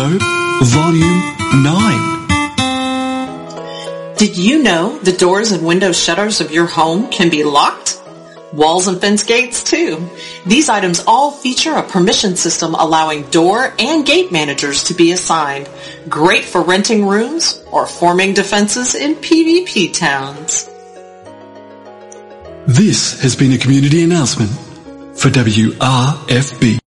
Show, Volume 9. Did you know the doors and window shutters of your home can be locked? Walls and fence gates too. These items all feature a permission system allowing door and gate managers to be assigned. Great for renting rooms or forming defenses in PvP towns. This has been a community announcement for WRFB.